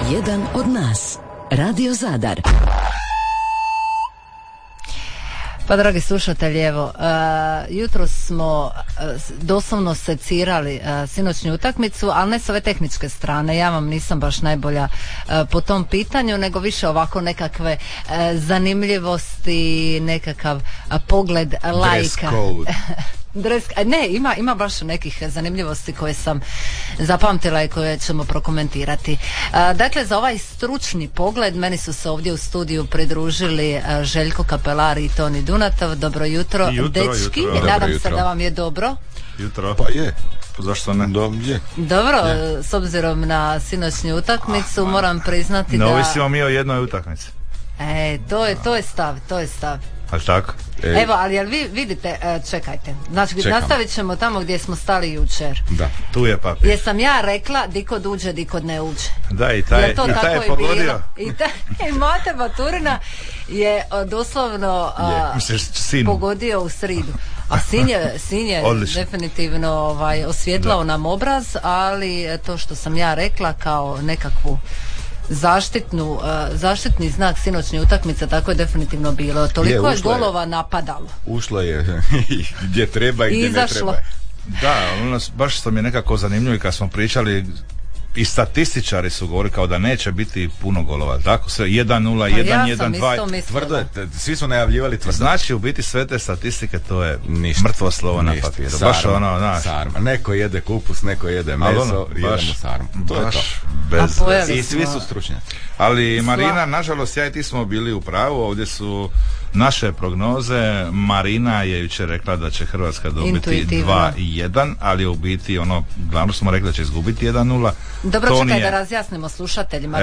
Jedan od nas. Radio Zadar. Pa dragi slušatelji, evo, jutro smo doslovno secirali sinoćnju utakmicu, ali ne s ove tehničke strane. Ja vam nisam baš najbolja po tom pitanju, nego više ovako nekakve zanimljivosti, nekakav pogled lajka. Ne, ima baš nekih zanimljivosti koje sam zapamtila i koje ćemo prokomentirati. Dakle, za ovaj stručni pogled meni su se ovdje u studiju pridružili Željko Kapelari i Toni Dunatov. Dobro jutro, dečki. Nadam se da vam je dobro. Jutro. Pa je. Zašto ne? Dobro, s obzirom na sinoćnju utakmicu moram priznati da... Ne ovisimo mi o jednoj utakmici. To je stav. Ali tako? Evo, ali jel vi vidite, čekajte, znači nastavit ćemo tamo gdje smo stali jučer. Da, tu je papir. Jesam ja rekla di kod uđe, di kod ne uđe. Da, i taj je pogodio. I Mate Baturina je doslovno pogodio u sridu. A sin je definitivno osvjetlao nam obraz, ali to što sam ja rekla kao nekakvu zaštitni znak sinoćnje utakmice, tako je definitivno bilo. Toliko je golova napadalo. Ušlo je gdje treba i gdje ne treba. Da, baš što mi je nekako zanimljivo kad smo pričali, i statističari su govorili kao da neće biti puno golova, tako sve 1-0, 1-1, 2, tvrdo je, svi su najavljivali tvrdo. Znači u biti sve te statistike to je mrtvo slovo na papiru. Baš ono, sarma. Neko jede kupus, neko jede meso, jedemo sarmu. To je to. I svi su stručnjaci. Ali Marina, nažalost, ja i ti smo bili u pravu, ovdje su naše prognoze. Marina je jučer rekla da će Hrvatska dobiti 2-1, ali u biti glavno smo rekli da će izgubiti 1-0. Dobro, čekaj da razjasnimo slušateljima.